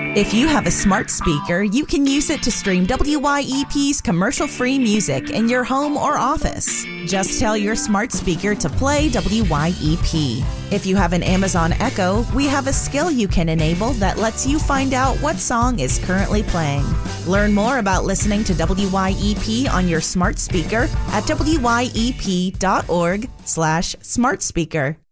If you have a smart speaker, you can use it to stream WYEP's commercial-free music in your home or office. Just tell your smart speaker to play WYEP. If you have an Amazon Echo, we have a skill you can enable that lets you find out what song is currently playing. Learn more about listening to WYEP on your smart speaker at wyep.org/smartspeaker.